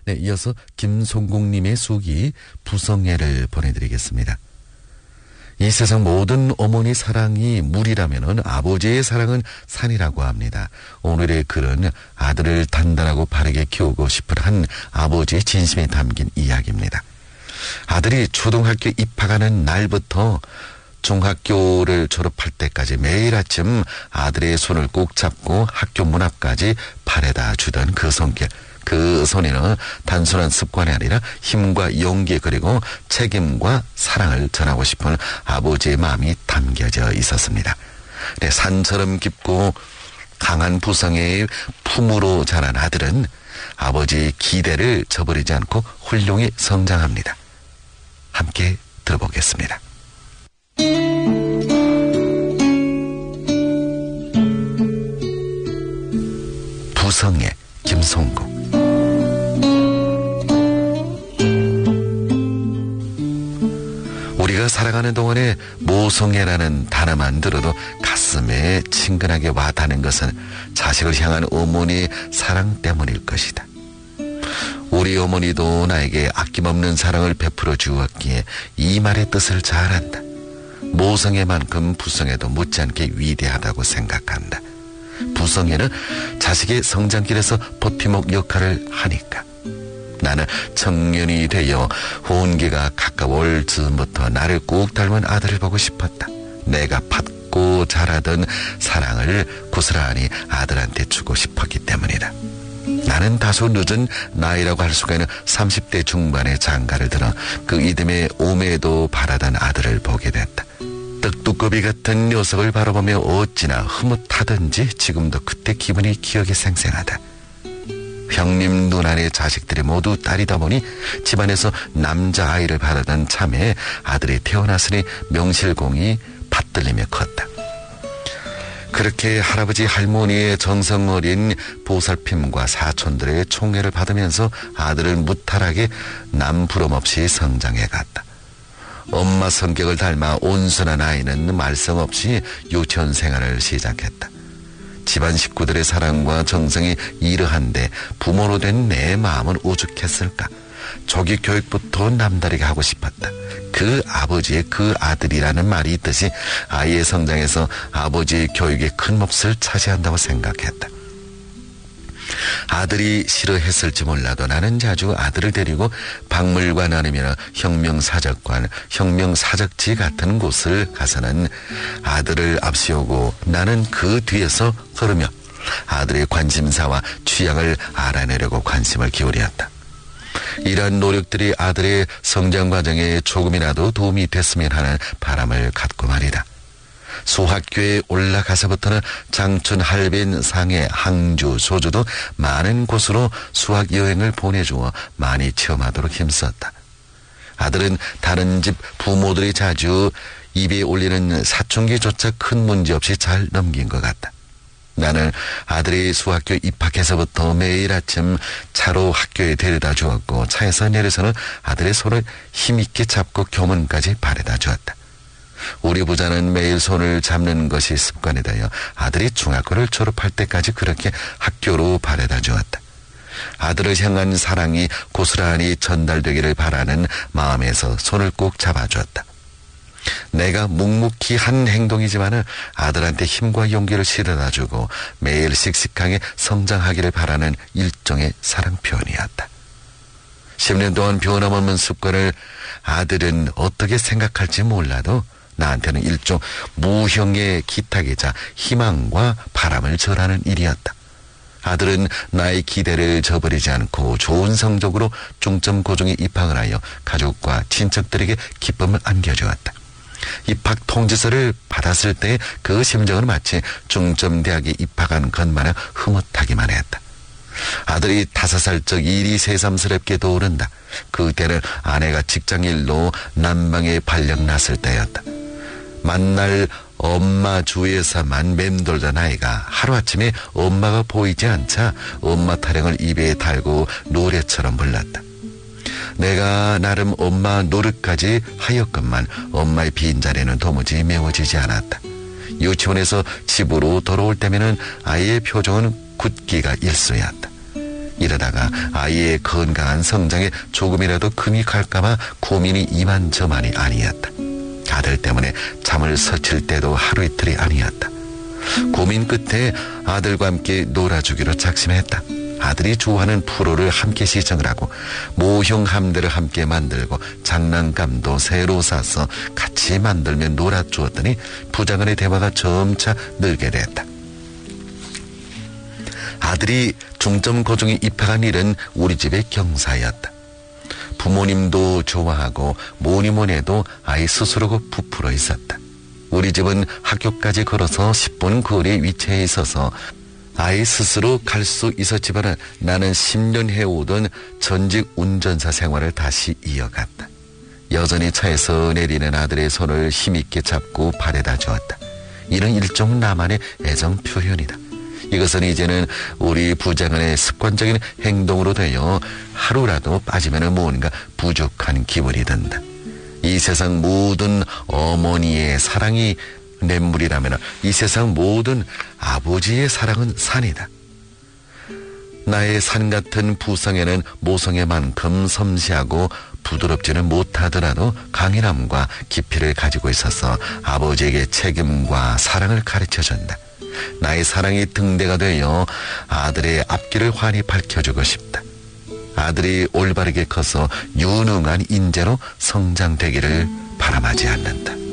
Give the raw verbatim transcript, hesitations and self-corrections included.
네, 이어서 김송국님의 수기 부성애를 보내드리겠습니다. 이 세상 모든 어머니 사랑이 물이라면 아버지의 사랑은 산이라고 합니다. 오늘의 글은 아들을 단단하고 바르게 키우고 싶은 한 아버지의 진심이 담긴 이야기입니다. 아들이 초등학교 입학하는 날부터 중학교를 졸업할 때까지 매일 아침 아들의 손을 꼭 잡고 학교 문 앞까지 바래다 주던 그 손길. 그 손에는 단순한 습관이 아니라 힘과 용기 그리고 책임과 사랑을 전하고 싶은 아버지의 마음이 담겨져 있었습니다. 네, 산처럼 깊고 강한 부성애의 품으로 자란 아들은 아버지의 기대를 저버리지 않고 훌륭히 성장합니다. 함께 들어보겠습니다. 부성애 김송국. 우리가 살아가는 동안에 모성애라는 단어만 들어도 가슴에 친근하게 와닿는 것은 자식을 향한 어머니의 사랑 때문일 것이다. 우리 어머니도 나에게 아낌없는 사랑을 베풀어 주었기에 이 말의 뜻을 잘 안다. 모성애만큼 부성애도 못지않게 위대하다고 생각한다. 부성애는 자식의 성장길에서 버팀목 역할을 하니까. 나는 청년이 되어 혼기가 가까울 즈음부터 나를 꼭 닮은 아들을 보고 싶었다. 내가 받고 자라던 사랑을 고스란히 아들한테 주고 싶었기 때문이다. 나는 다소 늦은 나이라고 할 수가 있는 삼십 대 중반의 장가를 들어 그 이듬해 오매도 바라던 아들을 보게 됐다. 떡두꺼비 같은 녀석을 바라보며 어찌나 흐뭇하던지 지금도 그때 기분이 기억에 생생하다. 형님 누나네 자식들이 모두 딸이다 보니 집안에서 남자아이를 바라던 참에 아들이 태어났으니 명실공히 받들리며 컸다. 그렇게 할아버지 할머니의 정성 어린 보살핌과 사촌들의 총애를 받으면서 아들은 무탈하게 남 부름 없이 성장해 갔다. 엄마 성격을 닮아 온순한 아이는 말썽 없이 유치원 생활을 시작했다. 집안 식구들의 사랑과 정성이 이러한데 부모로 된 내 마음은 오죽했을까. 조기 교육부터 남다르게 하고 싶었다. 그 아버지의 그 아들이라는 말이 있듯이 아이의 성장에서 아버지의 교육에 큰 몫을 차지한다고 생각했다. 아들이 싫어했을지 몰라도 나는 자주 아들을 데리고 박물관 아니면 혁명사적관, 혁명사적지 같은 곳을 가서는 아들을 앞세우고 나는 그 뒤에서 걸으며 아들의 관심사와 취향을 알아내려고 관심을 기울였다. 이러한 노력들이 아들의 성장 과정에 조금이라도 도움이 됐으면 하는 바람을 갖고 말이다. 소학교에 올라가서부터는 장춘, 할빈, 상해, 항주, 소주도 많은 곳으로 수학여행을 보내주어 많이 체험하도록 힘썼다. 아들은 다른 집 부모들이 자주 입에 올리는 사춘기조차 큰 문제 없이 잘 넘긴 것 같다. 나는 아들이 수학교 입학해서부터 매일 아침 차로 학교에 데려다 주었고 차에서 내려서는 아들의 손을 힘있게 잡고 교문까지 바래다 주었다. 우리 부자는 매일 손을 잡는 것이 습관이 되어 아들이 중학교를 졸업할 때까지 그렇게 학교로 바래다 주었다. 아들을 향한 사랑이 고스란히 전달되기를 바라는 마음에서 손을 꼭 잡아주었다. 내가 묵묵히 한 행동이지만 아들한테 힘과 용기를 실어다 주고 매일 씩씩하게 성장하기를 바라는 일종의 사랑 표현이었다. 십 년 동안 변함없는 습관을 아들은 어떻게 생각할지 몰라도 나한테는 일종 무형의 기탁이자 희망과 바람을 절하는 일이었다. 아들은 나의 기대를 저버리지 않고 좋은 성적으로 중점 고중에 입학을 하여 가족과 친척들에게 기쁨을 안겨주었다. 입학 통지서를 받았을 때 그 심정은 마치 중점대학에 입학한 것마냥 흐뭇하기만 했다. 아들이 다섯 살 적 일이 새삼스럽게 떠오른다. 그때는 아내가 직장일로 난방에 발령 났을 때였다. 만날 엄마 주위에서만 맴돌던 아이가 하루아침에 엄마가 보이지 않자 엄마 타령을 입에 달고 노래처럼 불렀다. 내가 나름 엄마 노릇까지 하였건만 엄마의 빈자리는 도무지 메워지지 않았다. 유치원에서 집으로 돌아올 때면은 아이의 표정은 굳기가 일쑤였다. 이러다가 아이의 건강한 성장에 조금이라도 금이 갈까봐 고민이 이만저만이 아니었다. 아들 때문에 잠을 설칠 때도 하루 이틀이 아니었다. 고민 끝에 아들과 함께 놀아주기로 작심했다. 아들이 좋아하는 프로를 함께 시청을 하고 모형 함대를 함께 만들고 장난감도 새로 사서 같이 만들며 놀아주었더니 부자간의 대화가 점차 늘게 됐다. 아들이 중점 고중에 입학한 일은 우리 집의 경사였다. 부모님도 좋아하고 뭐니 뭐니 해도 아이 스스로가 부풀어 있었다. 우리 집은 학교까지 걸어서 십 분 거리에 위치해 있어서 아이 스스로 갈 수 있었지만 나는 십 년 해오던 전직 운전사 생활을 다시 이어갔다. 여전히 차에서 내리는 아들의 손을 힘있게 잡고 발에다 주었다. 이런 일종 나만의 애정 표현이다. 이것은 이제는 우리 부자간의 습관적인 행동으로 되어 하루라도 빠지면 뭔가 부족한 기분이 든다. 이 세상 모든 어머니의 사랑이 냇물이라면 이 세상 모든 아버지의 사랑은 산이다. 나의 산 같은 부성에는 모성애만큼 섬세하고 부드럽지는 못하더라도 강인함과 깊이를 가지고 있어서 아버지에게 책임과 사랑을 가르쳐준다. 나의 사랑이 등대가 되어 아들의 앞길을 환히 밝혀주고 싶다. 아들이 올바르게 커서 유능한 인재로 성장되기를 바람하지 않는다.